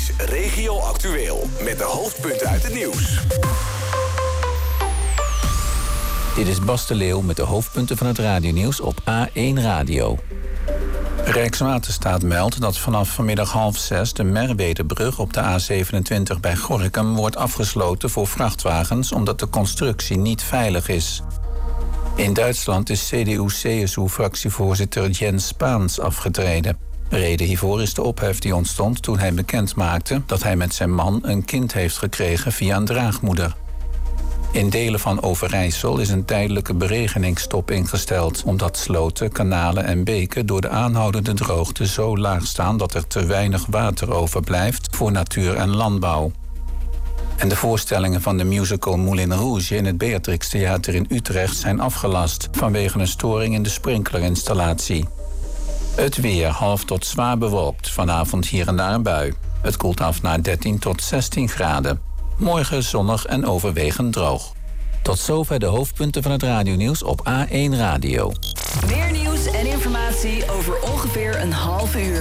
is Regio Actueel met de hoofdpunten uit het nieuws. Dit is Bas de Leeuw met de hoofdpunten van het radionieuws op A1 Radio. Rijkswaterstaat meldt dat vanaf vanmiddag 5:30 de Merwedebrug op de A27 bij Gorinchem wordt afgesloten voor vrachtwagens omdat de constructie niet veilig is. In Duitsland is CDU-CSU-fractievoorzitter Jens Spaans afgetreden. De reden hiervoor is de ophef die ontstond toen hij bekend maakte dat hij met zijn man een kind heeft gekregen via een draagmoeder. In delen van Overijssel is een tijdelijke beregeningsstop ingesteld, omdat sloten, kanalen en beken door de aanhoudende droogte zo laag staan dat er te weinig water overblijft voor natuur en landbouw. En de voorstellingen van de musical Moulin Rouge in het Beatrix Theater in Utrecht zijn afgelast vanwege een storing in de sprinklerinstallatie. Het weer half tot zwaar bewolkt, vanavond hier en daar een bui. Het koelt af naar 13 tot 16 graden. Morgen zonnig en overwegend droog. Tot zover de hoofdpunten van het radionieuws op A1 Radio. Meer nieuws en informatie over ongeveer een half uur.